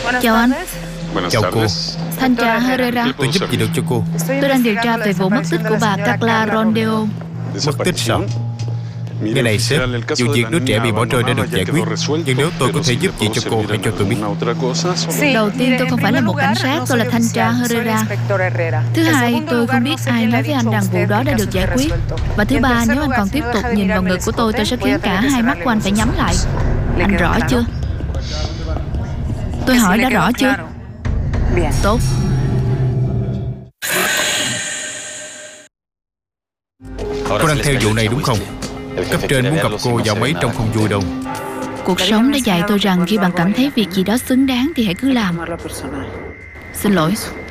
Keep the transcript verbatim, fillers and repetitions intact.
Chào anh. Chào cô. Thanh tra Herrera. Tôi giúp gì được cho cô? Tôi đang điều tra về vụ mất tích của bà Carla Rondeo. Mất tích sao? Nghe này sếp, vụ việc đứa trẻ bị bỏ rơi đã được giải quyết. Nhưng nếu tôi có thể giúp gì cho cô, hãy cho tôi biết. Đầu tiên, tôi không phải là một cảnh sát, tôi là thanh tra Herrera. Thứ hai, tôi không biết ai nói với anh rằng vụ đó đã được giải quyết. Và thứ ba, nếu anh còn tiếp tục nhìn vào ngực của tôi, tôi sẽ khiến cả hai mắt của anh phải nhắm lại. Anh rõ chưa? Tôi hỏi đã rõ chưa? Tốt. Cô đang theo vụ này đúng không? Cấp trên muốn gặp cô vào mấy trong không vui đâu. Cuộc sống đã dạy tôi rằng khi bạn cảm thấy việc gì đó xứng đáng thì hãy cứ làm. Xin lỗi.